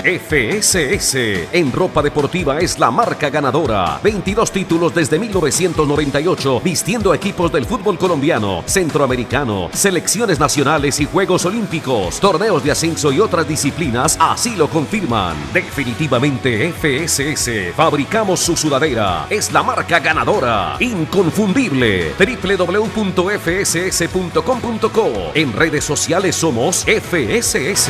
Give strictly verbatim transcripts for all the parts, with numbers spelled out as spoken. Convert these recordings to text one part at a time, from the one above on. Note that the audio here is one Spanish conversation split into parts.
F S S. En ropa deportiva es la marca ganadora. veintidós títulos desde mil novecientos noventa y ocho, vistiendo equipos del fútbol colombiano, centroamericano, selecciones nacionales y Juegos Olímpicos, torneos de ascenso y otras disciplinas así lo confirman. Definitivamente F S S. Fabricamos su sudadera. Es la marca ganadora. Inconfundible. doble u doble u doble u punto f s s punto com punto co. En redes sociales somos F S S.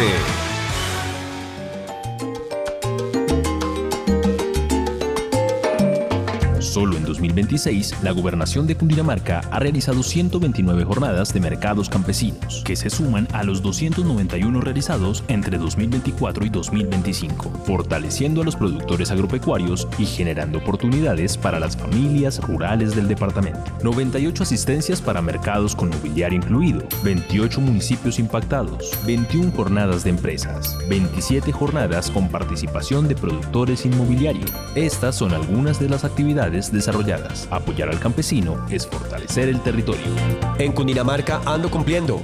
Solo en dos mil veintiséis, la Gobernación de Cundinamarca ha realizado ciento veintinueve jornadas de mercados campesinos, que se suman a los doscientos noventa y uno realizados entre dos mil veinticuatro y dos mil veinticinco, fortaleciendo a los productores agropecuarios y generando oportunidades para las familias rurales del departamento. noventa y ocho asistencias para mercados con mobiliario incluido, veintiocho municipios impactados, veintiuna jornadas de empresas, veintisiete jornadas con participación de productores inmobiliario. Estas son algunas de las actividades desarrolladas. Apoyar al campesino es fortalecer el territorio. En Cundinamarca ando cumpliendo.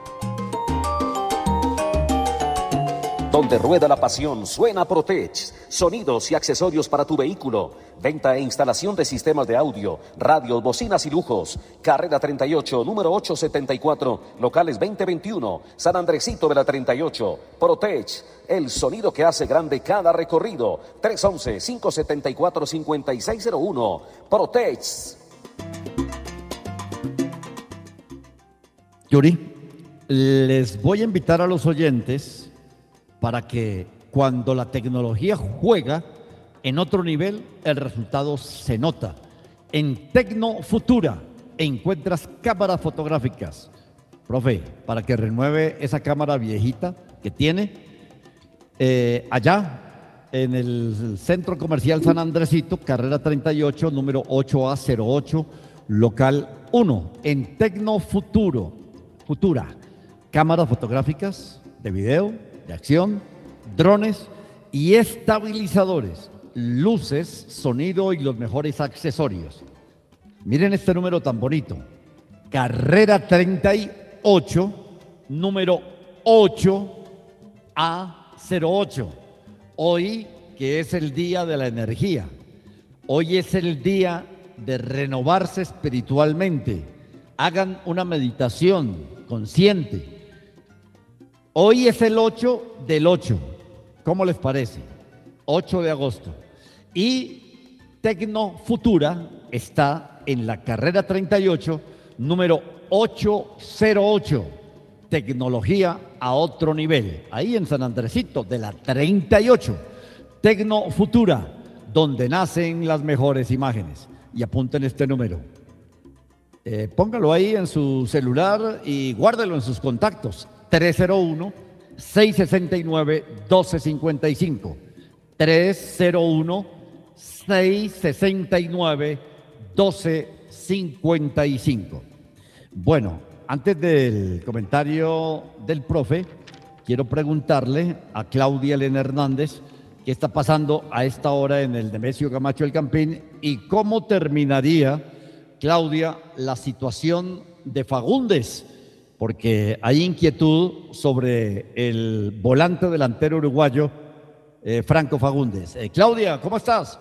Donde rueda la pasión, suena Protech. Sonidos y accesorios para tu vehículo. Venta e instalación de sistemas de audio, radios, bocinas y lujos. Carrera treinta y ocho, número ochocientos setenta y cuatro, locales veinte veintiuno, San Andresito de la treinta y ocho. Protech, el sonido que hace grande cada recorrido. tres once, cinco setenta y cuatro, cincuenta y seis cero uno. Protech. Yuri, les voy a invitar a los oyentes para que cuando la tecnología juega en otro nivel, el resultado se nota. En Tecnofutura encuentras cámaras fotográficas. Profe, para que renueve esa cámara viejita que tiene, eh, allá en el Centro Comercial San Andresito, carrera treinta y ocho, número ocho A cero ocho, local uno, en Tecnofuturo, Futura, cámaras fotográficas de video, de acción, drones y estabilizadores, luces, sonido y los mejores accesorios. Miren este número tan bonito. Carrera treinta y ocho, número ocho A cero ocho. Hoy, que es el día de la energía, hoy es el día de renovarse espiritualmente. Hagan una meditación consciente. Hoy es el ocho del ocho, ¿cómo les parece? ocho de agosto. Y Tecnofutura está en la carrera treinta y ocho, número ochocientos ocho. Tecnología a otro nivel. Ahí en San Andresito de la treinta y ocho. Tecnofutura, donde nacen las mejores imágenes. Y apunten este número. Eh, póngalo ahí en su celular y guárdelo en sus contactos. tres cero uno, seis seis nueve, uno dos cinco cinco. tres cero uno, seis seis nueve, uno dos cinco cinco. Bueno, antes del comentario del profe, quiero preguntarle a Claudia Elena Hernández qué está pasando a esta hora en el Nemesio Camacho El Campín y cómo terminaría, Claudia, la situación de Fagundes, porque hay inquietud sobre el volante delantero uruguayo eh, Franco Fagundes. Eh, Claudia, ¿cómo estás?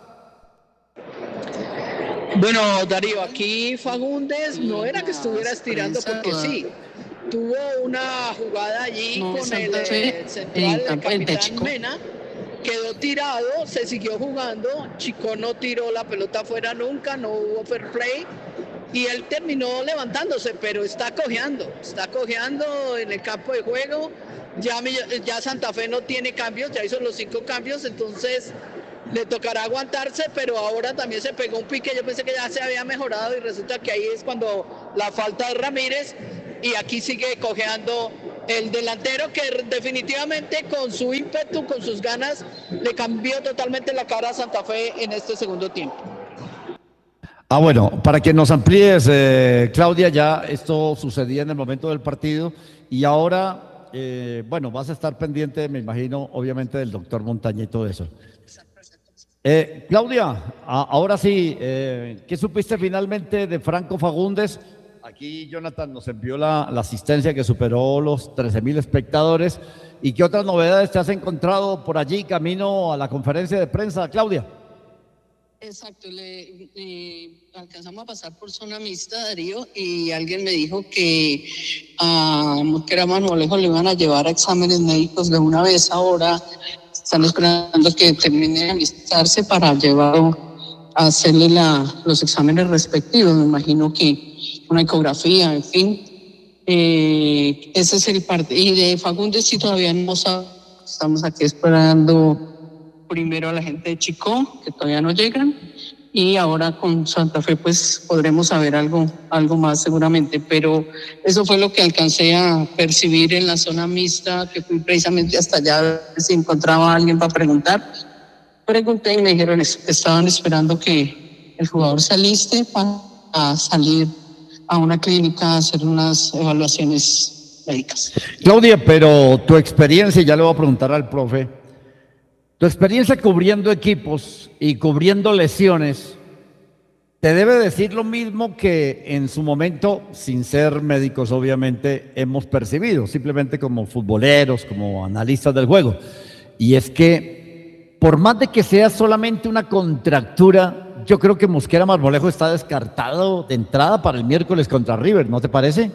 Bueno, Darío, aquí Fagundes no era que estuviera estirando porque sí, tuvo una jugada allí con el eh, central, el capitán Mena, quedó tirado, se siguió jugando, Chico no tiró la pelota afuera nunca, no hubo fair play y él terminó levantándose, pero está cojeando, está cojeando en el campo de juego. Ya, ya Santa Fe no tiene cambios, ya hizo los cinco cambios, entonces le tocará aguantarse, pero ahora también se pegó un pique. Yo pensé que ya se había mejorado y resulta que ahí es cuando la falta de Ramírez y aquí sigue cojeando el delantero que definitivamente con su ímpetu, con sus ganas, le cambió totalmente la cara a Santa Fe en este segundo tiempo. Ah, bueno, para que nos amplíes, eh, Claudia, ya esto sucedía en el momento del partido y ahora, eh, bueno, vas a estar pendiente, me imagino, obviamente, del doctor Montaña y todo eso. Eh, Claudia, a, ahora sí, eh, ¿qué supiste finalmente de Franco Fagundes Aquí Jonathan nos envió la, la asistencia que superó los trece mil espectadores. ¿Y qué otras novedades te has encontrado por allí camino a la conferencia de prensa, Claudia? Exacto, le, le alcanzamos a pasar por zona mixta, Darío, y alguien me dijo que a Mosquera Marmolejo le iban a llevar a exámenes médicos de una vez ahora. Están esperando que termine de alistarse para llevarlo a hacerle la, los exámenes respectivos. Me imagino que una ecografía, en fin. Eh, ese es el parte. Y de Fagundes sí todavía no sabemos. Estamos aquí esperando primero a la gente de Chicó, que todavía no llegan, y ahora con Santa Fe pues podremos saber algo, algo más seguramente, pero eso fue lo que alcancé a percibir en la zona mixta, que fui precisamente hasta allá a ver si encontraba a alguien para preguntar. Pregunté y me dijeron eso, que estaban esperando que el jugador se aliste para salir a una clínica a hacer unas evaluaciones médicas. Claudia, pero tu experiencia, ya le voy a preguntar al profe, tu experiencia cubriendo equipos y cubriendo lesiones, te debe decir lo mismo que en su momento, sin ser médicos obviamente, hemos percibido, simplemente como futboleros, como analistas del juego. Y es que, por más de que sea solamente una contractura, yo creo que Mosquera Marmolejo está descartado de entrada para el miércoles contra River, ¿no te parece?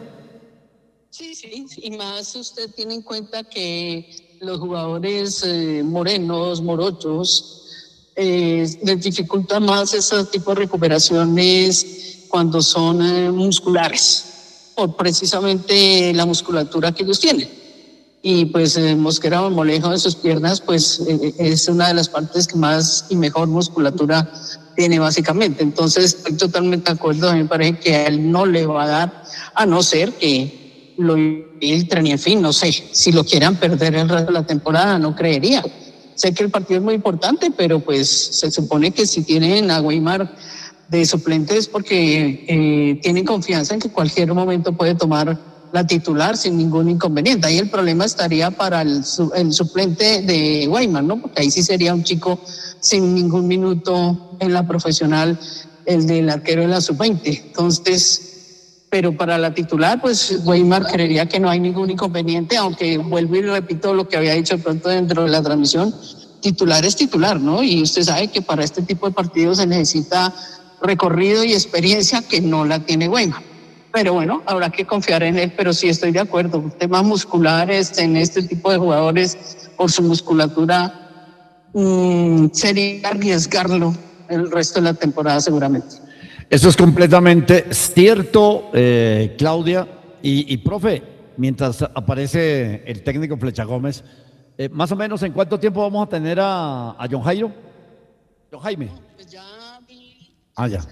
Sí, sí, y más usted tiene en cuenta que los jugadores eh, morenos, morochos, eh, les dificulta más ese tipo de recuperaciones cuando son eh, musculares, por precisamente la musculatura que ellos tienen. Y pues eh, Mosquera Marmolejo de sus piernas, pues eh, es una de las partes que más y mejor musculatura tiene básicamente. Entonces estoy totalmente de acuerdo, a mí me parece que a él no le va a dar, a no ser que lo filtran y en fin, no sé, si lo quieran perder el resto de la temporada, no creería. Sé que el partido es muy importante, pero pues se supone que si tienen a Weimar de suplente es porque eh, tienen confianza en que cualquier momento puede tomar la titular sin ningún inconveniente. Ahí el problema estaría para el, el suplente de Weimar, ¿no? Porque ahí sí sería un chico sin ningún minuto en la profesional, el del arquero de la sub veinte. Entonces, pero para la titular, pues Weimar creería que no hay ningún inconveniente, aunque vuelvo y repito lo que había dicho pronto dentro de la transmisión, titular es titular, ¿no? Y usted sabe que para este tipo de partidos se necesita recorrido y experiencia que no la tiene Weimar. Pero bueno, habrá que confiar en él, pero sí estoy de acuerdo. Temas musculares en este tipo de jugadores, por su musculatura, mmm, sería arriesgarlo el resto de la temporada seguramente. Eso es completamente cierto, eh, Claudia. Y, y, profe, mientras aparece el técnico Flecha Gómez, eh, más o menos, ¿en cuánto tiempo vamos a tener a, a John Jairo? John Jaime. No, pues ya vi ah, ya.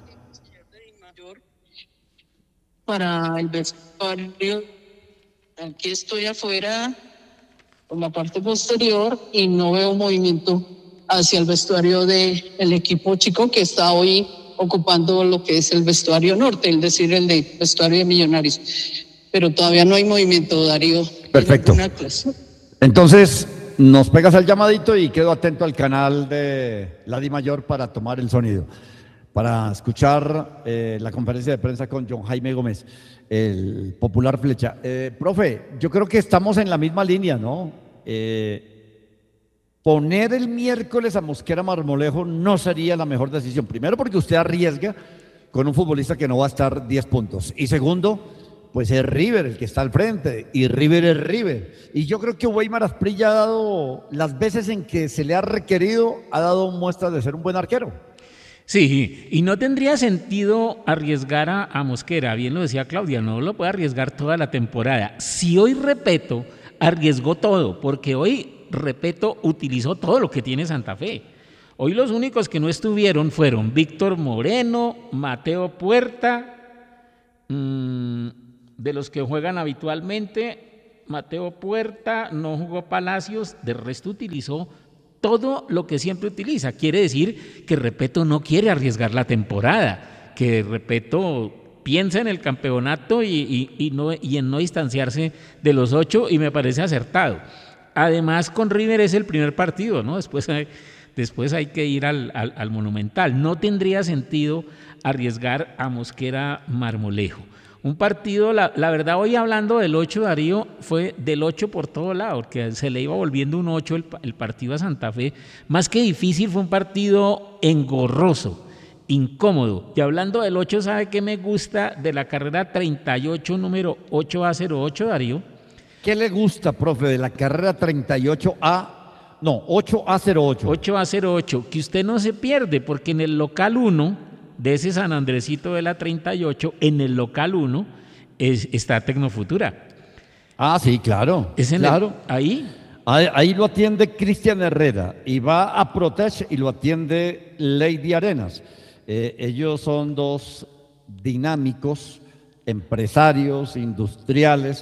Para el vestuario, aquí estoy afuera, por la parte posterior, y no veo movimiento hacia el vestuario del equipo chico que está hoy ocupando lo que es el vestuario norte, es decir, el de vestuario de Millonarios. Pero todavía no hay movimiento, Darío. Perfecto. Entonces, nos pegas el llamadito y quedo atento al canal de la Di Mayor para tomar el sonido, para escuchar eh, la conferencia de prensa con John Jaime Gómez, el popular Flecha. Eh, profe, yo creo que estamos en la misma línea, ¿no? Eh, Poner el miércoles a Mosquera Marmolejo no sería la mejor decisión. Primero, porque usted arriesga con un futbolista que no va a estar diez puntos. Y segundo, pues es River el que está al frente. Y River es River. Y yo creo que Weimar Asprilla ha dado, las veces en que se le ha requerido, ha dado muestras de ser un buen arquero. Sí, y no tendría sentido arriesgar a, a Mosquera. Bien lo decía Claudia, no lo puede arriesgar toda la temporada. Si hoy Repeto arriesgó todo, porque hoy Repeto utilizó todo lo que tiene Santa Fe. Hoy los únicos que no estuvieron fueron Víctor Moreno, Mateo Puerta, mmm, de los que juegan habitualmente, Mateo Puerta, no jugó Palacios, de resto utilizó todo lo que siempre utiliza. Quiere decir que Repeto no quiere arriesgar la temporada, que Repeto piensa en el campeonato y, y, y, no, y en no distanciarse de los ocho, y me parece acertado. Además, con River es el primer partido, ¿no? Después hay, después hay que ir al, al, al Monumental. No tendría sentido arriesgar a Mosquera Marmolejo. Un partido, la, la verdad, hoy hablando del ocho, Darío, fue del ocho por todo lado, porque se le iba volviendo un ocho el, el partido a Santa Fe. Más que difícil, fue un partido engorroso, incómodo. Y hablando del ocho, ¿sabe qué me gusta de la carrera treinta y ocho, número ocho A cero ocho, Darío? ¿Qué le gusta, profe, de la carrera treinta y ocho A? No, ocho A cero ocho. ocho A cero ocho, que usted no se pierde, porque en el local uno de ese San Andresito de la treinta y ocho, en el local uno es, está Tecnofutura. Ah, sí, claro. ¿Es en claro. El, ahí? ahí? Ahí lo atiende Cristian Herrera y va a Protech y lo atiende Lady Arenas. Eh, ellos son dos dinámicos, empresarios, industriales.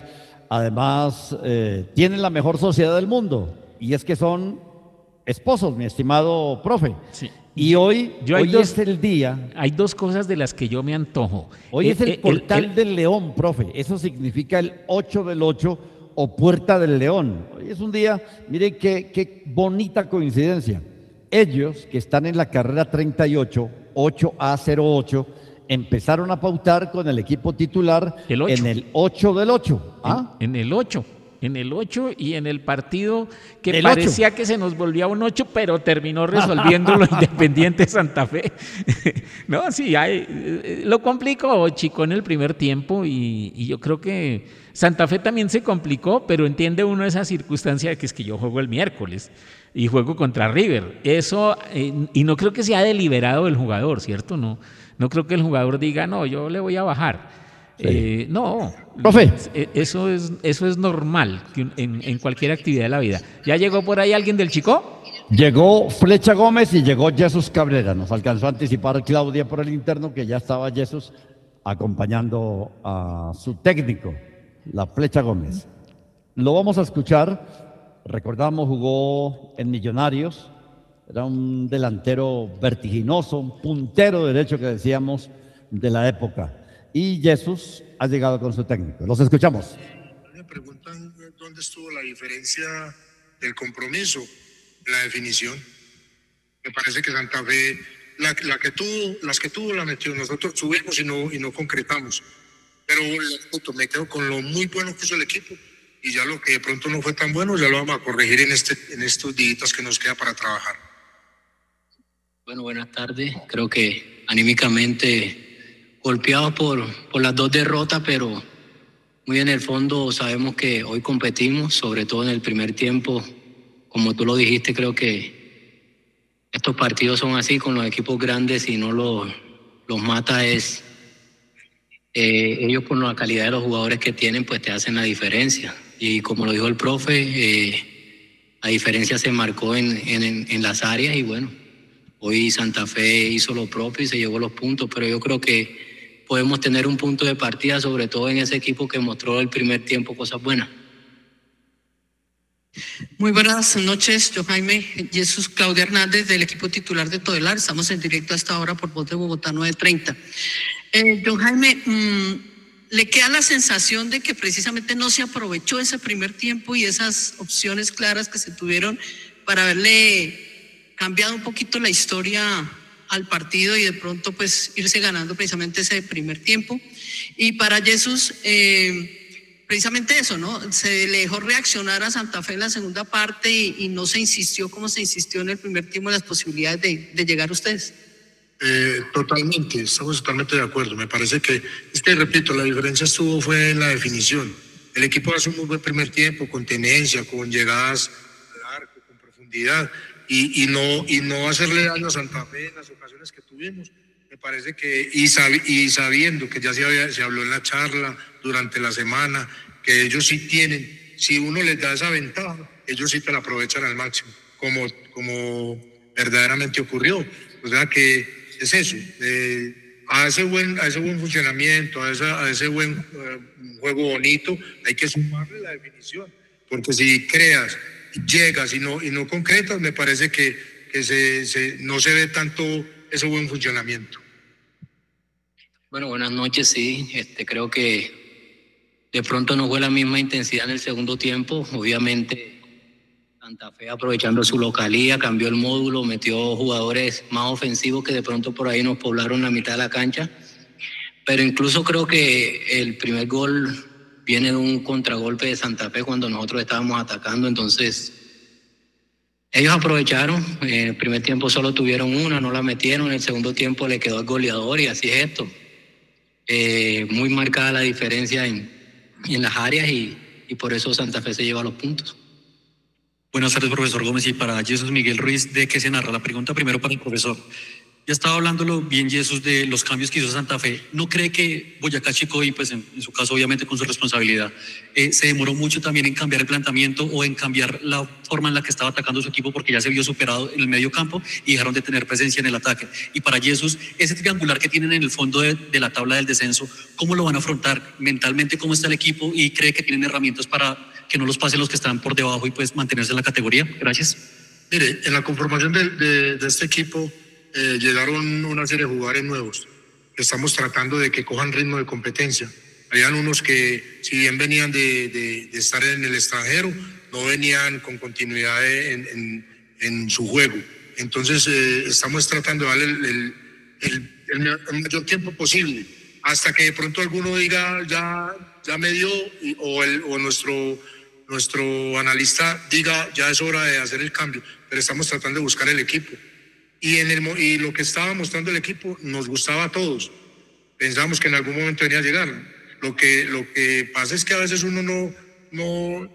Además, eh, tienen la mejor sociedad del mundo y es que son esposos, mi estimado profe. Sí. Y hoy, Yo hoy dos, es el día. Hay dos cosas de las que yo me antojo. Hoy el, es el, el portal el, el, del León, profe. Eso significa el ocho del ocho o Puerta del León. Hoy es un día, miren qué, qué bonita coincidencia. Ellos, que están en la carrera treinta y ocho, ocho A cero ocho, empezaron a pautar con el equipo titular el en el ocho del ocho. ¿Ah? En, en el ocho. En el ocho y en el partido que Del parecía ocho. Que se nos volvía un ocho, pero terminó resolviéndolo Independiente Santa Fe. No, sí, hay, lo complicó Chico en el primer tiempo y, y yo creo que Santa Fe también se complicó, pero entiende uno esa circunstancia de que es que yo juego el miércoles y juego contra River. Eso, eh, y no creo que sea deliberado el jugador, ¿cierto? No, no creo que el jugador diga, no, yo le voy a bajar. Sí. Eh, no, profe. Eso es, eso es normal en, en cualquier actividad de la vida. ¿Ya llegó por ahí alguien del Chico? Llegó Flecha Gómez y llegó Jesús Cabrera. Nos alcanzó a anticipar Claudia por el interno que ya estaba Jesús acompañando a su técnico, la Flecha Gómez. Lo vamos a escuchar. Recordamos, jugó en Millonarios. Era un delantero vertiginoso, un puntero derecho que decíamos de la época. Y Jesús ha llegado con su técnico. Los escuchamos. Me preguntan dónde estuvo la diferencia del compromiso, la definición. Me parece que Santa Fe, la, la que tuvo, las que tuvo la metió. Nosotros subimos y no, y no concretamos. Pero me quedo con lo muy bueno que hizo el equipo. Y ya lo que de pronto no fue tan bueno, ya lo vamos a corregir en, este, en estos días que nos queda para trabajar. Bueno, buenas tardes. Creo que anímicamente golpeados por, por las dos derrotas, pero muy en el fondo sabemos que hoy competimos, sobre todo en el primer tiempo. Como tú lo dijiste, creo que estos partidos son así con los equipos grandes y no los, los mata es eh, ellos por la calidad de los jugadores que tienen, pues te hacen la diferencia. Y como lo dijo el profe, eh, la diferencia se marcó en, en, en las áreas y bueno, hoy Santa Fe hizo lo propio y se llevó los puntos, pero yo creo que podemos tener un punto de partida, sobre todo en ese equipo que mostró el primer tiempo cosas buenas. Muy buenas noches, yo Jaime Jesús Claudia Hernández del equipo titular de Todelar. Estamos en directo a esta hora por Voz de Bogotá nueve treinta. Eh, don Jaime, mmm, ¿le queda la sensación de que precisamente no se aprovechó ese primer tiempo y esas opciones claras que se tuvieron para haberle cambiado un poquito la historia al partido y de pronto pues irse ganando precisamente ese primer tiempo? Y para Jesús, eh, precisamente eso, ¿no? Se le dejó reaccionar a Santa Fe en la segunda parte y, y no se insistió como se insistió en el primer tiempo en las posibilidades de, de llegar a ustedes. Eh, totalmente, estamos totalmente de acuerdo. Me parece que, es que repito, la diferencia estuvo fue en la definición. El equipo hace un muy buen primer tiempo, con tenencia, con llegadas al arco, con profundidad. Y, y, no, y no hacerle daño a Santa Fe en las ocasiones que tuvimos. Me parece que, y, sabi, y sabiendo que ya se, había, se habló en la charla durante la semana, que ellos sí tienen, si uno les da esa ventaja, ellos sí te la aprovechan al máximo, como, como verdaderamente ocurrió. O sea que es eso, eh, a, ese buen, a ese buen funcionamiento, a, esa, a ese buen uh, juego bonito, hay que sumarle la definición, porque si creas, llegas y no, y no concretas, me parece que, que se, se, no se ve tanto ese buen funcionamiento. Bueno, buenas noches, sí. Este, creo que de pronto no fue la misma intensidad en el segundo tiempo. Obviamente, Santa Fe aprovechando su localía, cambió el módulo, metió jugadores más ofensivos que de pronto por ahí nos poblaron la mitad de la cancha. pero incluso creo que el primer gol viene de un contragolpe de Santa Fe cuando nosotros estábamos atacando, entonces ellos aprovecharon. En el primer tiempo solo tuvieron una, no la metieron, en el segundo tiempo le quedó el goleador y así es esto. Eh, muy marcada la diferencia en, en las áreas y, y por eso Santa Fe se lleva los puntos. Buenas tardes, profesor Gómez, y para Jesús Miguel Ruiz, ¿de qué se narra? La pregunta primero para el profesor. Ya estaba hablándolo bien, Jesús, de los cambios que hizo Santa Fe. ¿No cree que Boyacá Chico, y pues en, en su caso obviamente con su responsabilidad, eh, se demoró mucho también en cambiar el planteamiento o en cambiar la forma en la que estaba atacando su equipo, porque ya se vio superado en el medio campo y dejaron de tener presencia en el ataque? Y para Jesús, ese triangular que tienen en el fondo de, de la tabla del descenso, ¿cómo lo van a afrontar mentalmente? ¿Cómo está el equipo? ¿Y cree que tienen herramientas para que no los pasen los que están por debajo y pues mantenerse en la categoría? Gracias. Mire, en la conformación de, de, de este equipo eh, llegaron una serie de jugadores nuevos. Estamos tratando de que cojan ritmo de competencia. Habían unos que, si bien venían de, de, de estar en el extranjero, no venían con continuidad en, en, en su juego. Entonces eh, estamos tratando de darle el, el, el, el mayor tiempo posible, hasta que de pronto alguno diga ya, ya me dio, o, el, o nuestro, nuestro analista diga ya es hora de hacer el cambio. Pero estamos tratando de buscar el equipo. Y, en el, y lo que estaba mostrando el equipo nos gustaba a todos. Pensábamos que en algún momento venía a llegar. Lo que, lo que pasa es que a veces uno no, no,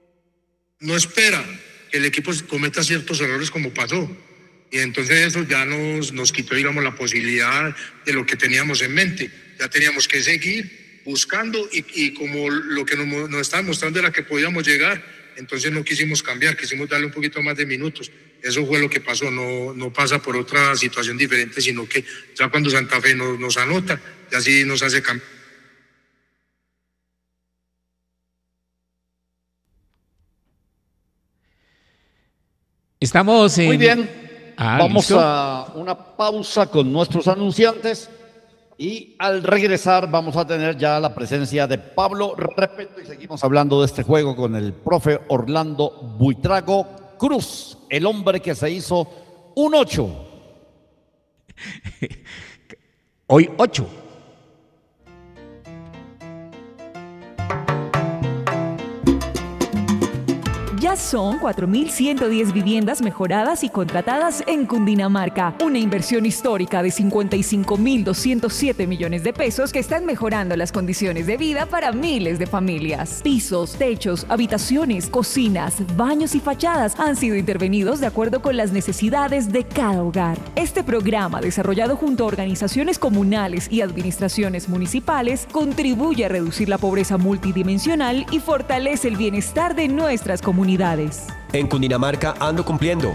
no espera que el equipo cometa ciertos errores como pasó. Y entonces eso ya nos, nos quitó, digamos, la posibilidad de lo que teníamos en mente. Ya teníamos que seguir buscando y, y como lo que nos, nos estaban mostrando era que podíamos llegar, entonces no quisimos cambiar, quisimos darle un poquito más de minutos. Eso fue lo que pasó, no, no pasa por otra situación diferente, sino que ya cuando Santa Fe nos, nos anota, ya sí nos hace cambiar. Estamos en... Muy bien, ah, vamos ¿listo? a una pausa con nuestros anunciantes y al regresar vamos a tener ya la presencia de Pablo Repeto y seguimos hablando de este juego con el profe Orlando Buitrago Cruz, el hombre que se hizo un ocho. Hoy ocho. Ya son cuatro mil ciento diez viviendas mejoradas y contratadas en Cundinamarca. Una inversión histórica de cincuenta y cinco mil doscientos siete millones de pesos que están mejorando las condiciones de vida para miles de familias. Pisos, techos, habitaciones, cocinas, baños y fachadas han sido intervenidos de acuerdo con las necesidades de cada hogar. Este programa, desarrollado junto a organizaciones comunales y administraciones municipales, contribuye a reducir la pobreza multidimensional y fortalece el bienestar de nuestras comunidades. En Cundinamarca ando cumpliendo.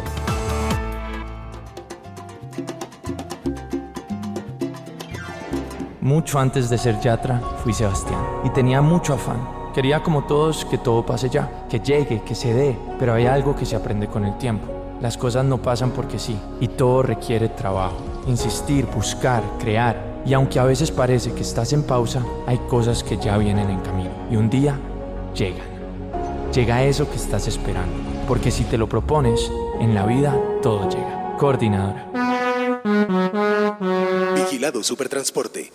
Mucho antes de ser Yatra, fui Sebastián y tenía mucho afán. Quería como todos que todo pase ya, que llegue, que se dé, pero hay algo que se aprende con el tiempo. Las cosas no pasan porque sí, y todo requiere trabajo, insistir, buscar, crear. Y aunque a veces parece que estás en pausa, hay cosas que ya vienen en camino y un día llegan. Llega eso que estás esperando, porque si te lo propones, en la vida todo llega. Coordinadora. Vigilado Supertransporte.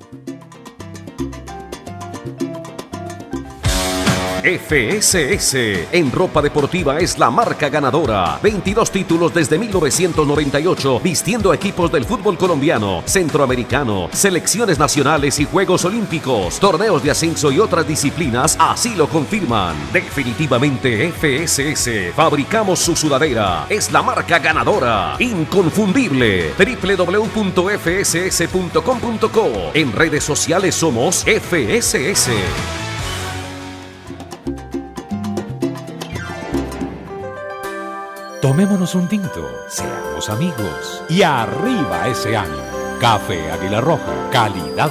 F S S en ropa deportiva es la marca ganadora. veintidós títulos desde mil novecientos noventa y ocho vistiendo equipos del fútbol colombiano, centroamericano, selecciones nacionales y Juegos Olímpicos, torneos de ascenso y otras disciplinas así lo confirman. Definitivamente F S S, fabricamos su sudadera, es la marca ganadora, inconfundible. doble u doble u doble u punto efe ese ese punto com punto co. En redes sociales somos F S S. Tomémonos un tinto, seamos amigos y arriba ese ánimo. Café Águila Roja, calidad